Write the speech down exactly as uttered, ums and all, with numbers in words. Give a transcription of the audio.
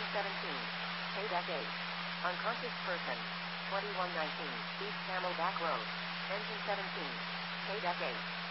seventeen. K-Deck eight. Unconscious person. twenty-one nineteen. East Camelback Road. Engine seventeen. K-Deck eight.